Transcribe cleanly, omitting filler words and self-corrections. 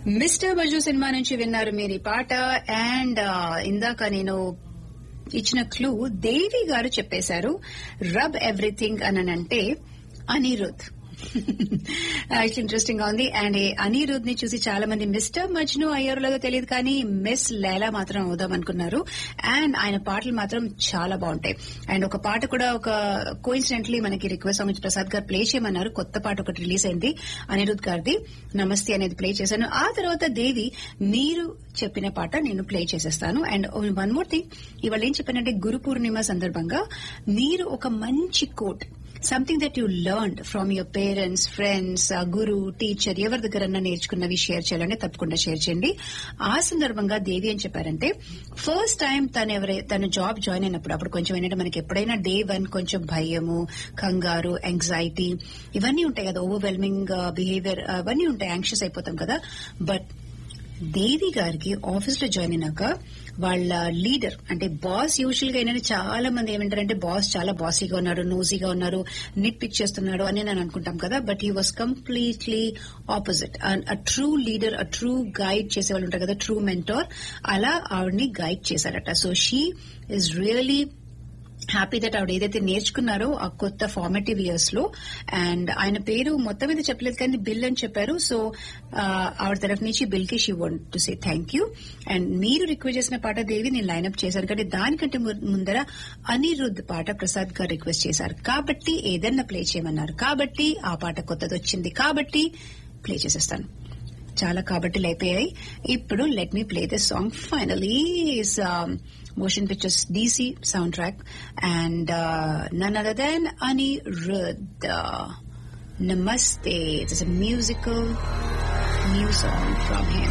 Mister Majnu cinema నుంచి విన్నారు మీరు ఈ పాట. అండ్ ఇందాక నేను ఇచ్చిన క్లూ దేవి గారు చెప్పేశారు. రబ్ ఎవ్రీథింగ్ అంటే అనిరుద్. యాక్చువల్లీ ఇంట్రెస్టింగ్ గా ఉంది. అండ్ అనిరుద్ ని చూసి చాలా మంది మిస్టర్ మజ్ను అయ్యారో లేదో తెలియదు కానీ మిస్ లైలా మాత్రం అవుదాం అనుకున్నారు. అండ్ ఆయన పాటలు మాత్రం చాలా బాగుంటాయి. అండ్ ఒక పాట కూడా ఒక కోఇన్సిడెంట్లీ మనకి రిక్వెస్ట్ సాంగ్ ప్రసాద్ గారు ప్లే చేయమన్నారు. కొత్త పాట ఒకటి రిలీజ్ అయింది అనిరుద్ గారిది, నమస్తే అనేది ప్లే చేశాను. ఆ తర్వాత దేవి మీరు చెప్పిన పాట నేను ప్లే చేసేస్తాను. అండ్ వన్ మోర్ థింగ్, ఇవాళ ఏం చెప్పానంటే గురు పూర్ణిమ సందర్భంగా మీరు ఒక మంచి coat, something that you learned from your parents, friends, Guru, teacher, ఎవరి దగ్గరన్నా నేర్చుకున్నవి షేర్ చేయాలంటే తప్పకుండా షేర్ చేయండి. ఆ సందర్భంగా దేవి అని చెప్పారంటే ఫస్ట్ టైం తన జాబ్ జాయిన్ అయినప్పుడు, అప్పుడు కొంచెం ఏంటంటే మనకి ఎప్పుడైనా డే 1 కొంచెం భయము, కంగారు, యాంగ్జైటీ ఇవన్నీ ఉంటాయి కదా, ఓవర్వెల్మింగ్ బిహేవియర్ అవన్నీ ఉంటాయి, యాంగ్షియస్ అయిపోతాం కదా. బట్ దేవి గారికి ఆఫీస్ లో జాయిన్ అయినాక వాళ్ళ లీడర్ అంటే బాస్, యూజువల్ గా ఏంటంటే చాలా మంది ఏమంటారంటే బాస్ చాలా బాసీగా ఉన్నారు, నోజీగా ఉన్నారు, నిట్ పిక్ చేస్తున్నాడు అని నేను అనుకుంటాం కదా. But he was completely opposite. A true leader, a true guide చేసేవాళ్ళు ఉంటారు కదా, ట్రూ మెంటోర్, అలా ఆవిడ్ని గైడ్ చేశారట. So she is really happy that ఆవిడ ఏదైతే నేర్చుకున్నారో ఆ కొత్త ఫార్మేటివ్ ఇయర్స్ లో. అండ్ ఆయన పేరు మొత్తం మీద చెప్పలేదు కానీ బిల్ అని చెప్పారు. సో ఆవిడ తరఫు నుంచి బిల్ కి she want to say thank you. And మీరు రిక్వెస్ట్ చేసిన పాట దేవి నేను లైన్అప్ చేశాను, కానీ దానికంటే ముందర అనిరుద్ పాట ప్రసాద్ గారు రిక్వెస్ట్ చేశారు కాబట్టి ఏదన్నా ప్లే చేయమన్నారు కాబట్టి ఆ పాట కొత్తది వచ్చింది కాబట్టి ప్లే చేసేస్తాను. చాలా కాబట్టిలు అయిపోయాయి. ఇప్పుడు let me play this song. Finally Motion Pictures DC soundtrack and none other than Anirudh. Namaste. It's a musical new song from him.